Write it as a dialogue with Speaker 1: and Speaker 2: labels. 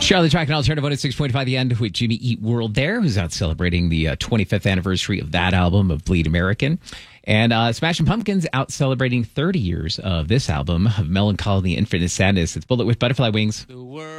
Speaker 1: Charlie Track and Alternative 106.5 The End with Jimmy Eat World there, who's out celebrating the 25th anniversary of that album of Bleed American. And Smashing Pumpkins out celebrating 30 years of this album of Melancholy, Infinite Sadness. It's Bullet with Butterfly Wings.
Speaker 2: The world